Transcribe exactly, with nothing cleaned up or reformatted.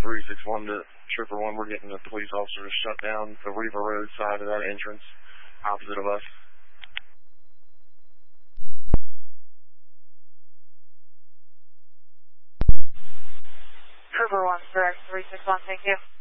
three six one to Trooper one. We're getting a police officer to shut down the Riva Road side of that entrance, opposite of us. Trooper one, direct three six one, thank you.